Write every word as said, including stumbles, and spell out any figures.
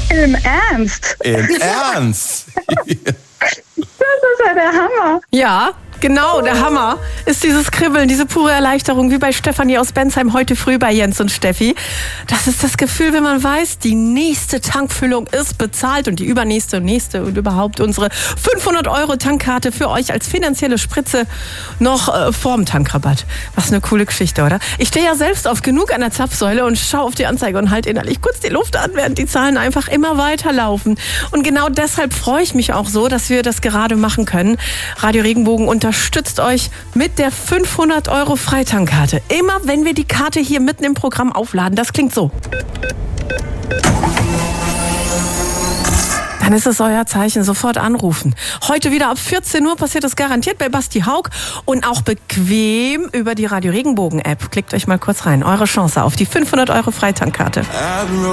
Im Ernst? Im Ernst? Das ist ja der Hammer. Ja, genau, der Hammer ist dieses Kribbeln, diese pure Erleichterung, wie bei Stefanie aus Bensheim heute früh bei Jens und Steffi. Das ist das Gefühl, wenn man weiß, die nächste Tankfüllung ist bezahlt und die übernächste und nächste und überhaupt unsere fünfhundert Euro Tankkarte für euch als finanzielle Spritze noch äh, vorm Tankrabatt. Was eine coole Geschichte, oder? Ich stehe ja selbst oft genug an der Zapfsäule und schaue auf die Anzeige und halte innerlich kurz die Luft an, während die Zahlen einfach immer weiterlaufen. Und genau deshalb freue ich mich auch so, dass wir das gerade machen können. Radio Regenbogen unterstützt euch mit der fünfhundert Euro Freitankkarte. Immer wenn wir die Karte hier mitten im Programm aufladen. Das klingt so. Dann ist es euer Zeichen, sofort anrufen. Heute wieder ab vierzehn Uhr passiert das garantiert bei Basti Haug und auch bequem über die Radio Regenbogen App. Klickt euch mal kurz rein. Eure Chance auf die fünfhundert Euro Freitankkarte.